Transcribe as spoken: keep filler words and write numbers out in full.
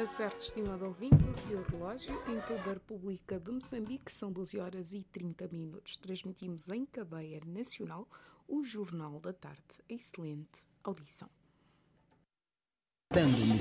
certo, estimado ouvinte, o seu relógio em toda a República de Moçambique são doze horas e trinta minutos. Transmitimos em cadeia nacional o Jornal da Tarde. Excelente audição.